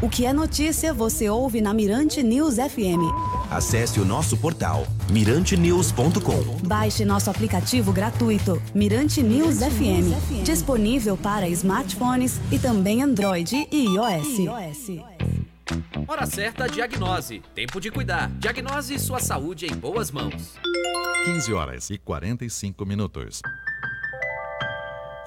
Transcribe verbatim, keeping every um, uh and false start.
O que é notícia você ouve na Mirante News F M. Acesse o nosso portal mirante news ponto com. Baixe nosso aplicativo gratuito Mirante News F M, disponível para smartphones e também Android e iOS. Hora certa, diagnose. Tempo de cuidar. Diagnose sua saúde em boas mãos. quinze horas e quarenta e cinco minutos.